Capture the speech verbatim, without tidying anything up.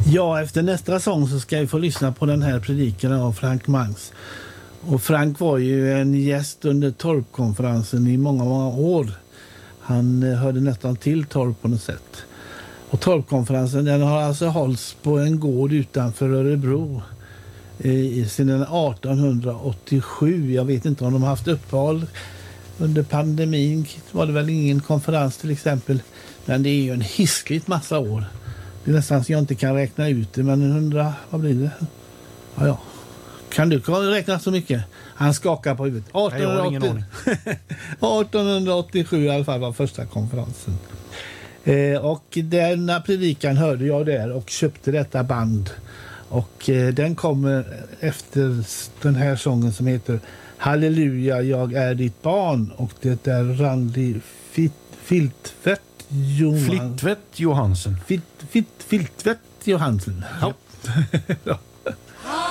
Ja, efter nästa sång så ska vi få lyssna på den här predikan av Frank Mangs. Och Frank var ju en gäst under torpkonferensen i många, många år. Han hörde nästan till torp på något sätt. Och torpkonferensen den har alltså hållits på en gård utanför Örebro i sedan arton åttiosju. Jag vet inte om de har haft uppehåll under pandemin. Var det väl ingen konferens till exempel. Men det är ju en hiskligt massa år. Det är nästan så jag inte kan räkna ut det. Men hundra, vad blir det? Ja, ja. Kan du räkna så mycket? Han skakar på huvudet. arton åttiosju i alla fall var första konferensen. Eh, och denna predikan hörde jag där och köpte detta band. Och eh, den kommer efter den här sången som heter Halleluja, jag är ditt barn. Och det är Randi Filtvedt Johan... Filtvedt Johansen. Filtvedt Johansen. Ja.